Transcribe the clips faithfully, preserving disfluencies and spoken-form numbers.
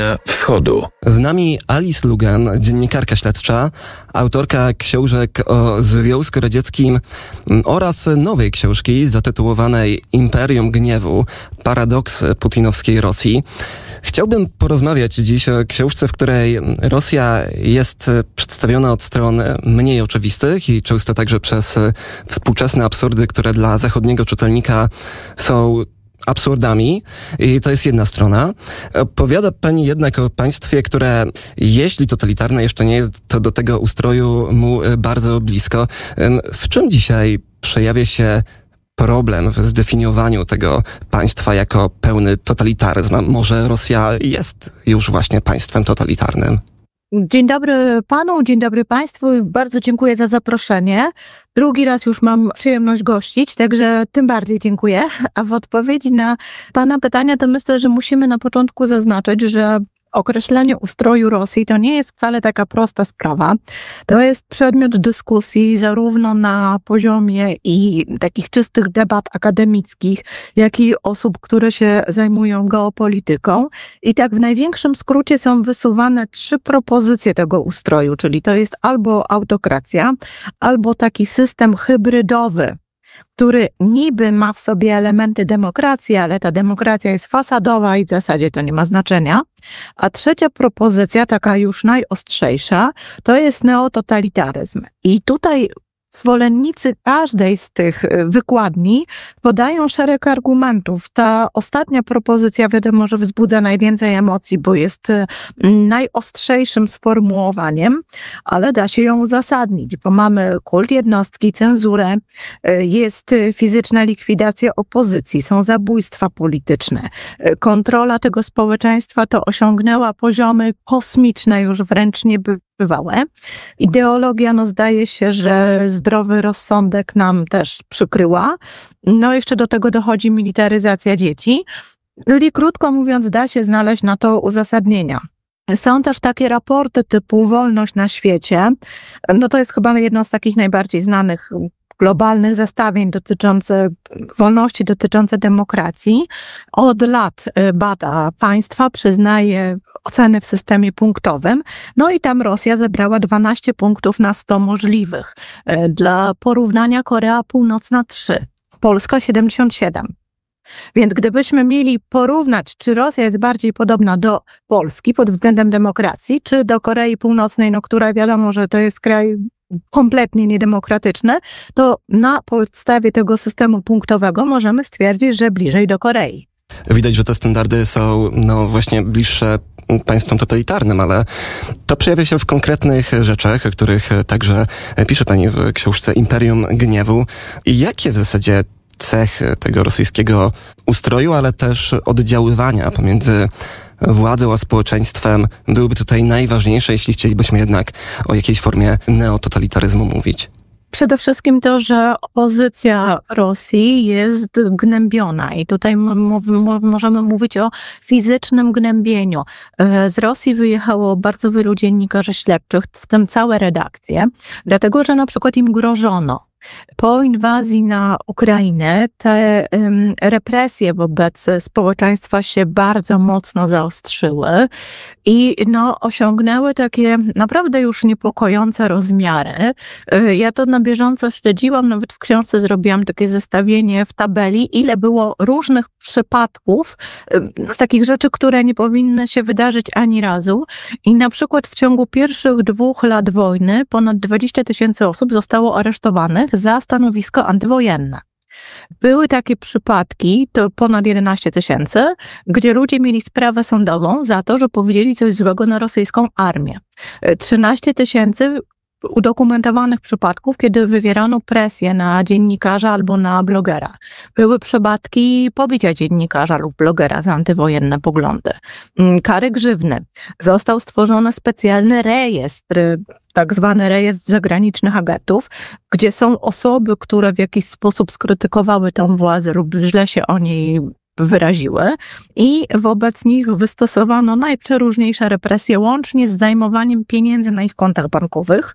Świata Wschodu. Z nami Alice Lugan, dziennikarka śledcza, autorka książek o Związku Radzieckim oraz nowej książki zatytułowanej Imperium Gniewu – Paradoks putinowskiej Rosji. Chciałbym porozmawiać dziś o książce, w której Rosja jest przedstawiona od stron mniej oczywistych i często także przez współczesne absurdy, które dla zachodniego czytelnika są absurdami. I to jest jedna strona. Opowiada pani jednak o państwie, które jeśli totalitarne jeszcze nie jest, to do tego ustroju mu bardzo blisko. W czym dzisiaj przejawia się problem w zdefiniowaniu tego państwa jako pełny totalitaryzm? A może Rosja jest już właśnie państwem totalitarnym? Dzień dobry panu, dzień dobry państwu. Bardzo dziękuję za zaproszenie. Drugi raz już mam przyjemność gościć, także tym bardziej dziękuję. A w odpowiedzi na pana pytania to myślę, że musimy na początku zaznaczyć, że określenie ustroju Rosji to nie jest wcale taka prosta sprawa. To jest przedmiot dyskusji zarówno na poziomie i takich czystych debat akademickich, jak i osób, które się zajmują geopolityką. I tak w największym skrócie są wysuwane trzy propozycje tego ustroju, czyli to jest albo autokracja, albo taki system hybrydowy, który niby ma w sobie elementy demokracji, ale ta demokracja jest fasadowa i w zasadzie to nie ma znaczenia. A trzecia propozycja, taka już najostrzejsza, to jest neototalitaryzm. I tutaj zwolennicy każdej z tych wykładni podają szereg argumentów. Ta ostatnia propozycja wiadomo, że wzbudza najwięcej emocji, bo jest najostrzejszym sformułowaniem, ale da się ją uzasadnić, bo mamy kult jednostki, cenzurę, jest fizyczna likwidacja opozycji, są zabójstwa polityczne. Kontrola tego społeczeństwa to osiągnęła poziomy kosmiczne, już wręcz niebywałe. Ideologia, no zdaje się, że zdrowy rozsądek nam też przykryła. No jeszcze do tego dochodzi militaryzacja dzieci. Czyli krótko mówiąc, da się znaleźć na to uzasadnienia. Są też takie raporty typu Wolność na świecie. No to jest chyba jedno z takich najbardziej znanych globalnych zestawień dotyczące wolności, dotyczące demokracji. Od lat bada państwa, przyznaje oceny w systemie punktowym. No i tam Rosja zebrała dwanaście punktów na sto możliwych. Dla porównania Korea Północna trzy, Polska siedemdziesiąt siedem. Więc gdybyśmy mieli porównać, czy Rosja jest bardziej podobna do Polski pod względem demokracji, czy do Korei Północnej, no która wiadomo, że to jest kraj kompletnie niedemokratyczny, to na podstawie tego systemu punktowego możemy stwierdzić, że bliżej do Korei. Widać, że te standardy są no właśnie bliższe państwom totalitarnym, ale to przejawia się w konkretnych rzeczach, o których także pisze pani w książce Imperium Gniewu. I jakie w zasadzie cechy tego rosyjskiego ustroju, ale też oddziaływania pomiędzy władzą a społeczeństwem byłyby tutaj najważniejsze, jeśli chcielibyśmy jednak o jakiejś formie neototalitaryzmu mówić? Przede wszystkim to, że opozycja Rosji jest gnębiona i tutaj m- m- możemy mówić o fizycznym gnębieniu. Z Rosji wyjechało bardzo wielu dziennikarzy śledczych, w tym całe redakcje, dlatego że na przykład im grożono. Po inwazji na Ukrainę te um, represje wobec społeczeństwa się bardzo mocno zaostrzyły i no, osiągnęły takie naprawdę już niepokojące rozmiary. Ja to na bieżąco śledziłam, nawet w książce zrobiłam takie zestawienie w tabeli, ile było różnych przypadków, um, takich rzeczy, które nie powinny się wydarzyć ani razu. I na przykład w ciągu pierwszych dwóch lat wojny ponad dwadzieścia tysięcy osób zostało aresztowanych za stanowisko antywojenne. Były takie przypadki, to ponad jedenaście tysięcy, gdzie ludzie mieli sprawę sądową za to, że powiedzieli coś złego na rosyjską armię. trzynaście tysięcy udokumentowanych przypadków, kiedy wywierano presję na dziennikarza albo na blogera. Były przypadki pobicia dziennikarza lub blogera za antywojenne poglądy. Kary grzywny. Został stworzony specjalny rejestr, tak zwany rejestr zagranicznych agentów, gdzie są osoby, które w jakiś sposób skrytykowały tę władzę lub źle się o niej wyraziły i wobec nich wystosowano najprzeróżniejsze represje, łącznie z zajmowaniem pieniędzy na ich kontach bankowych,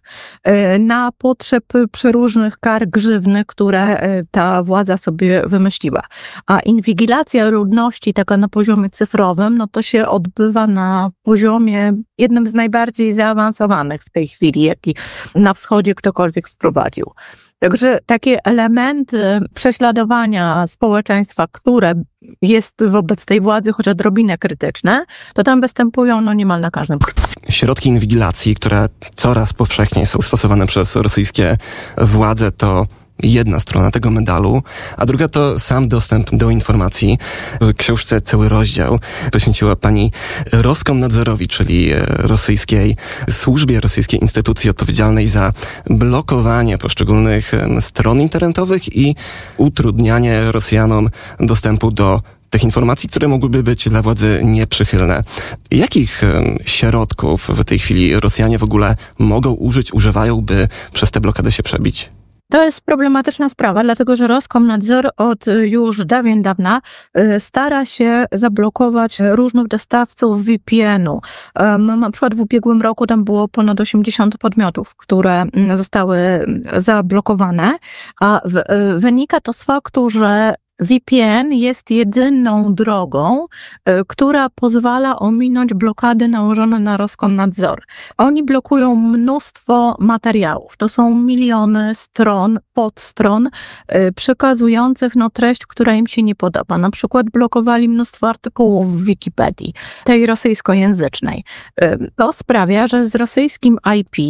na potrzeb przeróżnych kar grzywny, które ta władza sobie wymyśliła. A inwigilacja ludności taka na poziomie cyfrowym, no to się odbywa na poziomie jednym z najbardziej zaawansowanych w tej chwili, jaki na wschodzie ktokolwiek wprowadził. Także takie elementy prześladowania społeczeństwa, które jest wobec tej władzy choć odrobinę krytyczne, to tam występują no niemal na każdym kroku. Środki inwigilacji, które coraz powszechniej są stosowane przez rosyjskie władze, to jedna strona tego medalu, a druga to sam dostęp do informacji. W książce cały rozdział poświęciła pani Roskomnadzorowi, czyli rosyjskiej służbie, rosyjskiej instytucji odpowiedzialnej za blokowanie poszczególnych stron internetowych i utrudnianie Rosjanom dostępu do tych informacji, które mogłyby być dla władzy nieprzychylne. Jakich środków w tej chwili Rosjanie w ogóle mogą użyć, używają, by przez tę blokadę się przebić? To jest problematyczna sprawa, dlatego że Roskomnadzor od już dawien dawna stara się zablokować różnych dostawców V P N-u. Na przykład w ubiegłym roku tam było ponad osiemdziesiąt podmiotów, które zostały zablokowane, a wynika to z faktu, że V P N jest jedyną drogą, która pozwala ominąć blokady nałożone na Roskomnadzor. Oni blokują mnóstwo materiałów. To są miliony stron, podstron przekazujących no, treść, która im się nie podoba. Na przykład blokowali mnóstwo artykułów w Wikipedii, tej rosyjskojęzycznej. To sprawia, że z rosyjskim I P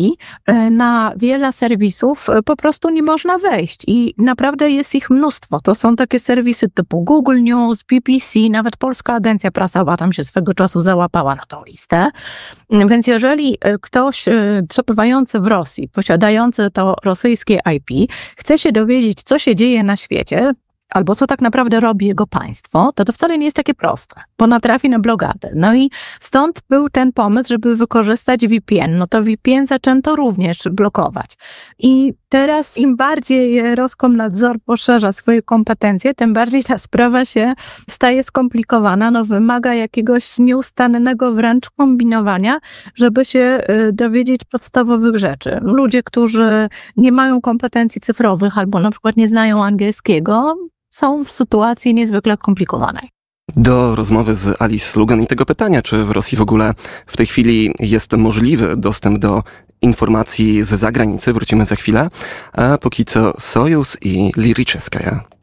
na wiele serwisów po prostu nie można wejść i naprawdę jest ich mnóstwo. To są takie serwisy serwisy typu Google News, B B C, nawet Polska Agencja Prasowa tam się swego czasu załapała na tą listę. Więc jeżeli ktoś przebywający w Rosji, posiadający to rosyjskie I P, chce się dowiedzieć, co się dzieje na świecie, albo co tak naprawdę robi jego państwo, to to wcale nie jest takie proste, bo natrafi na blokadę. No i stąd był ten pomysł, żeby wykorzystać V P N. No to V P N zaczęto również blokować. I teraz im bardziej Roskomnadzor poszerza swoje kompetencje, tym bardziej ta sprawa się staje skomplikowana, no wymaga jakiegoś nieustannego wręcz kombinowania, żeby się dowiedzieć podstawowych rzeczy. Ludzie, którzy nie mają kompetencji cyfrowych albo na przykład nie znają angielskiego, są w sytuacji niezwykle komplikowanej. Do rozmowy z Alice Lugan i tego pytania, czy w Rosji w ogóle w tej chwili jest możliwy dostęp do informacji z zagranicy, wrócimy za chwilę, a póki co Sojus i Liryczeskaja.